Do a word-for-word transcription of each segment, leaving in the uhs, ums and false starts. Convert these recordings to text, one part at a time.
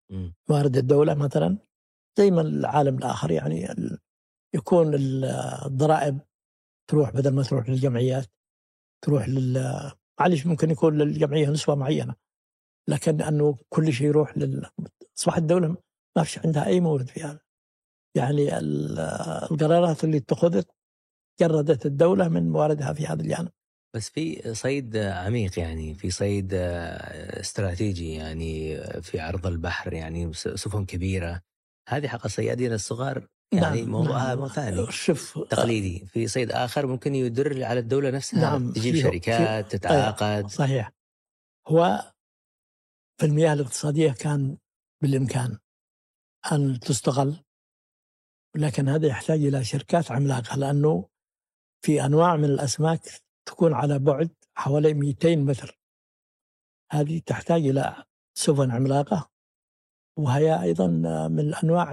م. موارد الدولة مثلا زي ما العالم الآخر، يعني يكون الضرائب تروح بدل ما تروح للجمعيات تروح لل معلش ممكن يكون للجمعية نسبة معينة، لكن أنه كل شيء يروح لل أصبح الدولة ما فيش عندها أي مورد في هذا. يعني القرارات اللي اتخذت جردت الدولة من مواردها في هذا الجانب. بس في صيد عميق، يعني في صيد استراتيجي، يعني في عرض البحر، يعني سفن كبيرة. هذه حق الصيادين الصغار يعني نعم موضوعها نعم. ثاني شوف تقليدي. في صيد آخر ممكن يدر على الدولة نفسها، نعم تجيب في في شركات أيوة تتعاقد. صحيح. هو في المياه الاقتصادية كان بالإمكان أن تستغل، لكن هذا يحتاج إلى شركات عملاقة، لأنه في أنواع من الأسماك تكون على بعد حوالي مئتين متر، هذه تحتاج إلى سفن عملاقة، وهي أيضا من الأنواع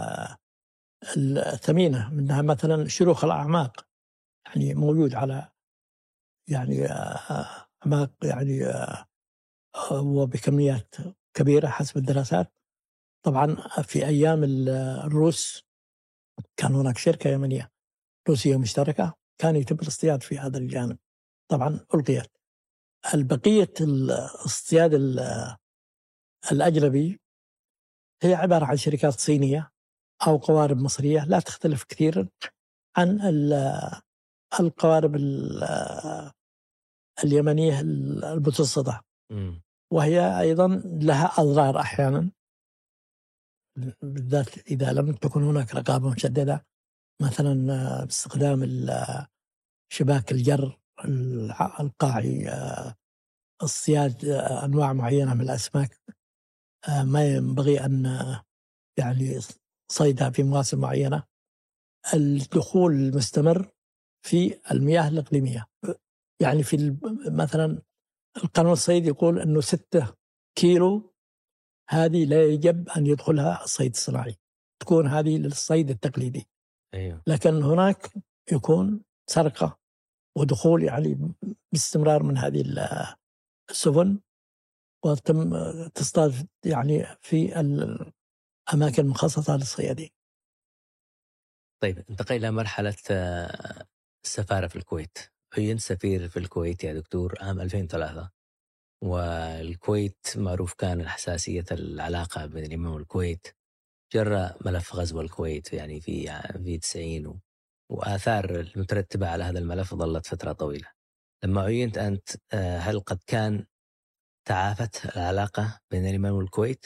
الثمينة، منها مثلا شروخ الأعماق، يعني موجود على يعني أعماق يعني وبكميات كبيرة حسب الدراسات. طبعا في أيام الروس كان هناك شركة يمنية روسية مشتركة كان يتم الاصطياد في هذا الجانب، طبعا ألغيت. البقية الاصطياد الأجنبي هي عبارة عن شركات صينية أو قوارب مصرية لا تختلف كثيرا عن القوارب اليمنية المتوسطة، وهي أيضا لها أضرار أحيانا، بالذات إذا لم تكن هناك رقابة مشددة، مثلا باستخدام شباك الجر القاعي، اصطياد أنواع معينة من الأسماك ما ينبغي أن يعني صيدها في مواسم معينة، الدخول المستمر في المياه الإقليمية. يعني في مثلا القانون الصيد يقول أنه ستة كيلو هذه لا يجب أن يدخلها الصيد الصناعي، تكون هذه للصيد التقليدي. أيوه. لكن هناك يكون سرقة ودخول يعني باستمرار من هذه السفن، وتم تصطاد يعني في الأماكن المخصصة للصيادين. طيب انتقل إلى مرحلة السفارة في الكويت. عين سفير في الكويت يا دكتور عام ألفين وثلاثة، والكويت معروف كان الحساسية العلاقة بين اليمن والكويت جرى ملف غزو الكويت يعني في في تسعين، وآثار المترتبة على هذا الملف ظلت فترة طويلة. لما عينت أنت هل قد كان تعافت العلاقة بين اليمن والكويت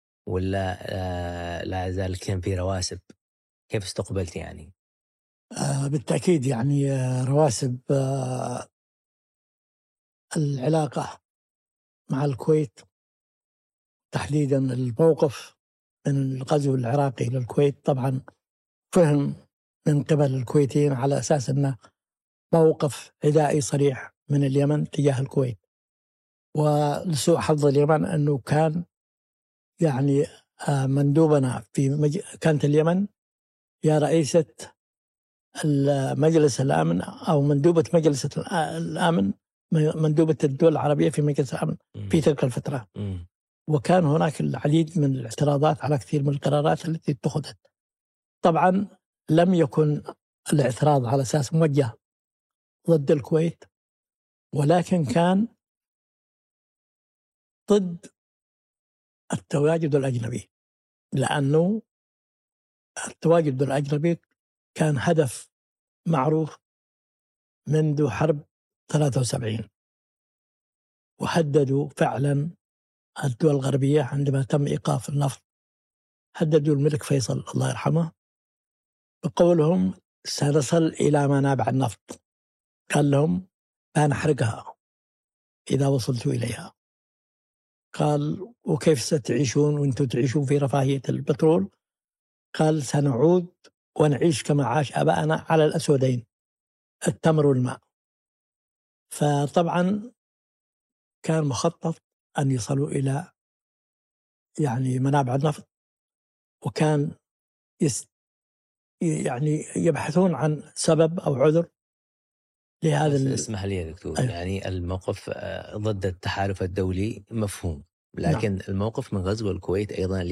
ولا لا زال كان في رواسب؟ كيف استقبلت يعني؟ آه بالتأكيد يعني رواسب آه العلاقة مع الكويت، تحديدا الموقف من الغزو العراقي للكويت طبعا فهم من قبل الكويتيين على أساس أنه موقف عدائي صريح من اليمن تجاه الكويت. ولسوء حظ اليمن أنه كان يعني مندوبنا في مج... كانت اليمن يا رئيسة مجلس الأمن أو مندوبة مجلس الأمن، مندوبة الدول العربية في مجلس الأمن في تلك الفترة. وكان هناك العديد من الاعتراضات على كثير من القرارات التي اتخذت. طبعا لم يكن الاعتراض على أساس موجه ضد الكويت، ولكن كان ضد التواجد الأجنبي، لأنه التواجد الأجنبي كان هدف معروف منذ حرب ثلاثة وسبعين، وهددوا فعلا الدول الغربية عندما تم إيقاف النفط، هددوا الملك فيصل الله يرحمه بقولهم سنصل إلى منابع النفط، قال لهم سنحرقها إذا وصلتوا إليها. قال وكيف ستعيشون وانتم تعيشون في رفاهية البترول؟ قال سنعود ونعيش كما عاش آباءنا على الأسودين، التمر والماء. فطبعا كان مخطط أن يصلوا إلى يعني منابع النفط، وكان يست يعني يبحثون عن سبب أو عذر لهذا ال... اسمح لي يا دكتور. أيوه. يعني الموقف ضد التحالف الدولي مفهوم، لكن نعم. الموقف من غزو الكويت أيضا